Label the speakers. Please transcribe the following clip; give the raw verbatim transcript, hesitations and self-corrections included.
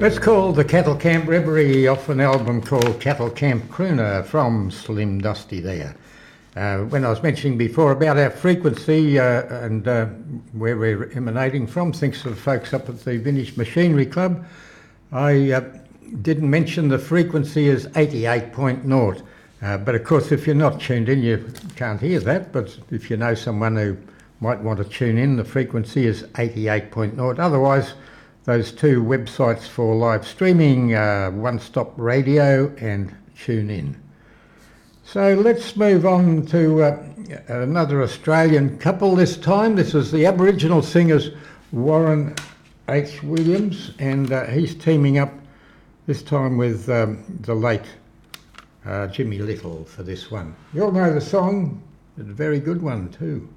Speaker 1: It's called The Cattle Camp Reverie off an album called Cattle Camp Crooner from Slim Dusty there. Uh, when I was mentioning before about our frequency uh, and uh, where we're emanating from, thanks to the folks up at the Vintage Machinery Club, I uh, didn't mention the frequency is eighty-eight point zero. Uh, but of course, if you're not tuned in, you can't hear that. But if you know someone who might want to tune in, the frequency is eighty-eight point zero. Otherwise, those two websites for live streaming, uh, One Stop Radio and TuneIn. So let's move on to uh, another Australian couple this time. This is the Aboriginal singers Warren H. Williams, and uh, he's teaming up this time with um, the late uh, Jimmy Little for this one. You all know the song, it's a very good one too.